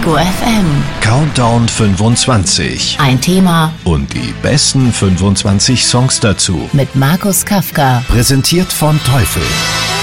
Detektor FM. Countdown 25. Ein Thema Und die besten 25 Songs dazu. mit Markus Kafka. Präsentiert von Teufel.